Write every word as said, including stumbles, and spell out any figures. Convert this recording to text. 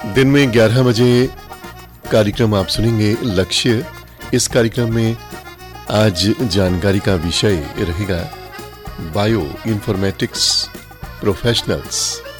दिन में ग्यारह बजे कार्यक्रम आप सुनेंगे लक्ष्य। इस कार्यक्रम में आज जानकारी का विषय रहेगा बायो इन्फॉर्मेटिक्स प्रोफेशनल्स।